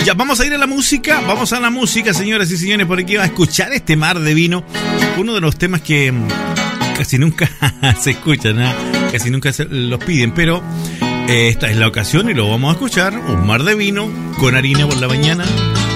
Ya, vamos a ir a la música. Vamos a la música, señoras y señores, porque va a escuchar este mar de vino. Uno de los temas que casi nunca se escuchan, ¿eh? Casi nunca los piden, pero esta es la ocasión y lo vamos a escuchar. Un mar de vino con harina por la mañana.